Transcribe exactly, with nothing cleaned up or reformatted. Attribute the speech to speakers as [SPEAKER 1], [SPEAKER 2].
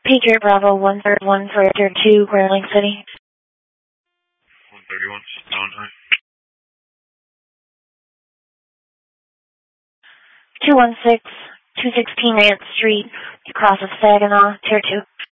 [SPEAKER 1] Patriot Bravo one thirty-one for Tier two, Grand Lake City.
[SPEAKER 2] one thirty-one, down time.
[SPEAKER 1] two one six, two sixteen Nance Street, across of Saginaw, Tier two.